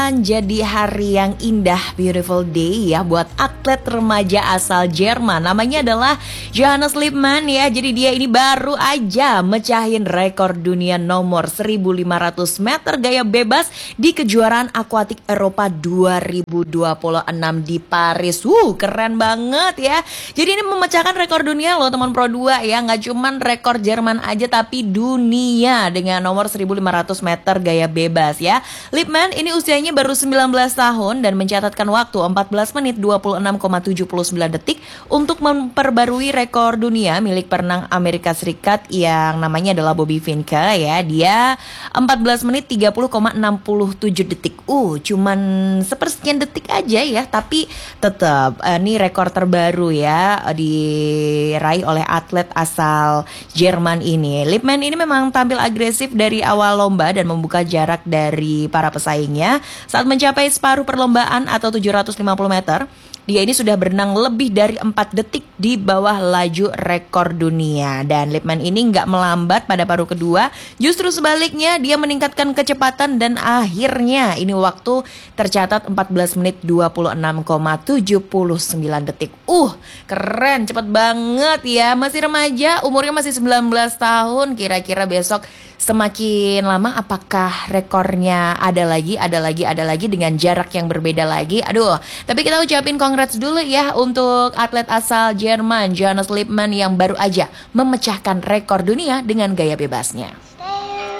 bakalan jadi hari yang indah, beautiful day ya buat atlet remaja asal Jerman. Namanya adalah Johannes Lippmann ya. Jadi dia ini baru aja mecahin rekor dunia nomor 1500 meter gaya bebas di kejuaraan akuatik Eropa 2026 di Paris. Keren banget ya. Jadi ini memecahkan rekor dunia loh teman Pro 2 ya. Nggak cuman rekor Jerman aja tapi dunia dengan nomor 1500 meter gaya bebas ya. Lippmann ini usianya baru 19 tahun dan mencatatkan waktu 14 menit 26,79 detik untuk memperbarui rekor dunia milik perenang Amerika Serikat yang namanya adalah Bobby Finke ya. Dia 14 menit 30,67 detik. Cuman sepersekian detik aja ya, tapi tetap ini rekor terbaru ya diraih oleh atlet asal Jerman ini. Lippmann ini memang tampil agresif dari awal lomba dan membuka jarak dari para pesaingnya. Saat mencapai separuh perlombaan atau 750 meter, dia ini sudah berenang lebih dari 4 detik di bawah laju rekor dunia. Dan Lippmann ini nggak melambat pada paruh kedua, justru sebaliknya dia meningkatkan kecepatan dan akhirnya ini waktu tercatat 14 menit 26,79 detik. Keren, cepet banget ya. Masih remaja, umurnya masih 19 tahun. Kira-kira besok semakin lama apakah rekornya ada lagi dengan jarak yang berbeda lagi. Tapi kita ucapin congrats dulu ya untuk atlet asal Jerman Johannes Lippmann yang baru aja memecahkan rekor dunia dengan gaya bebasnya.